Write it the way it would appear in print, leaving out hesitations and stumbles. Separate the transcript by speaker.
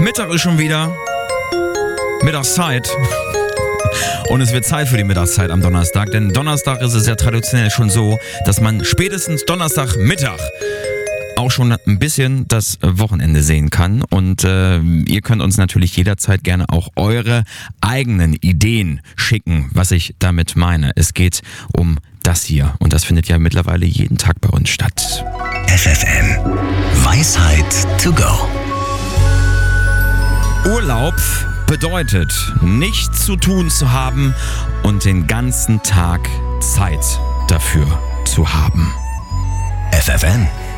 Speaker 1: Mittag ist schon wieder. Mittagszeit. Und es wird Zeit für die Mittagszeit am Donnerstag, denn Donnerstag ist es ja traditionell schon so, dass man spätestens Donnerstagmittag auch schon ein bisschen das Wochenende sehen kann. Und ihr könnt uns natürlich jederzeit gerne auch eure eigenen Ideen schicken, was ich damit meine. Es geht um das hier und das findet ja mittlerweile jeden Tag bei uns statt.
Speaker 2: FFN Weisheit to go.
Speaker 1: Urlaub bedeutet, nichts zu tun zu haben und den ganzen Tag Zeit dafür zu haben.
Speaker 2: FFN